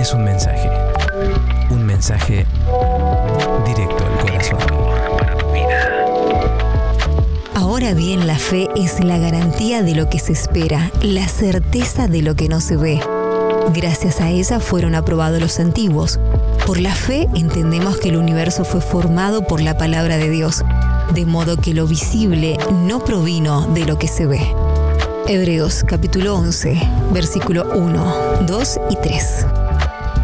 es un mensaje directo al corazón. Ahora bien, la fe es la garantía de lo que se espera, la certeza de lo que no se ve. Gracias a ella fueron aprobados los antiguos. Por la fe entendemos que el universo fue formado por la palabra de Dios, de modo que lo visible no provino de lo que se ve. Hebreos capítulo 11, versículo 1, 2 y 3.